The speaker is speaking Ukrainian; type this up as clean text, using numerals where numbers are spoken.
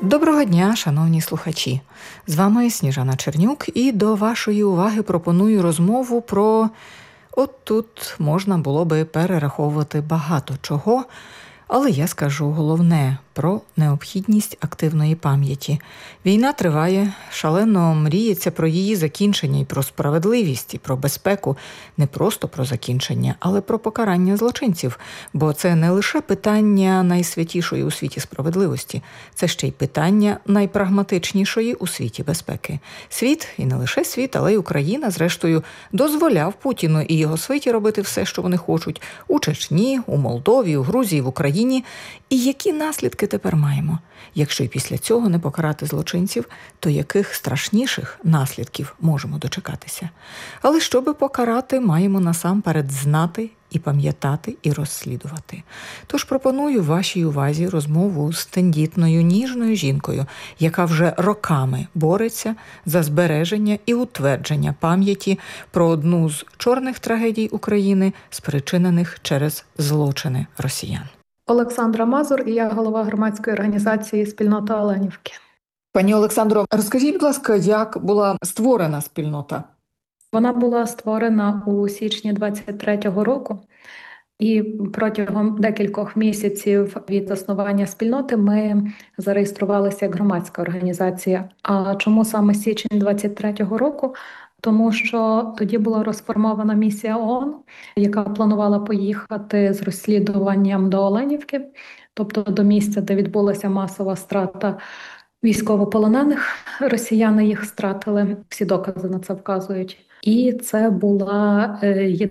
Доброго дня, шановні слухачі! З вами Сніжана Чернюк, і до вашої уваги пропоную розмову про... От тут можна було би перераховувати багато чого, але я скажу головне – про необхідність активної пам'яті. Війна триває, шалено мріється про її закінчення і про справедливість, і про безпеку. Не просто про закінчення, але про покарання злочинців. Бо це не лише питання найсвятішої у світі справедливості, це ще й питання найпрагматичнішої у світі безпеки. Світ, і не лише світ, але й Україна, зрештою, дозволяв Путіну і його свиті робити все, що вони хочуть. У Чечні, у Молдові, у Грузії, в Україні. І які наслідки тепер маємо? Якщо й після цього не покарати злочинців, то яких страшніших наслідків можемо дочекатися? Але щоби покарати, маємо насамперед знати і пам'ятати, і розслідувати. Тож пропоную вашій увазі розмову з тендітною, ніжною жінкою, яка вже роками бореться за збереження і утвердження пам'яті про одну з чорних трагедій України, спричинених через злочини росіян. Олександра Мазур, і я голова громадської організації «Спільнота Оленівки». Пані Олександро, розкажіть, будь ласка, як була створена спільнота? Вона була створена у січні 23-го року, і протягом декількох місяців від заснування спільноти ми зареєструвалися як громадська організація. А чому саме січень 23-го року? Тому що тоді була розформована місія ООН, яка планувала поїхати з розслідуванням до Оленівки, тобто до місця, де відбулася масова страта військовополонених. Росіяни їх стратили, всі докази на це вказують. І це була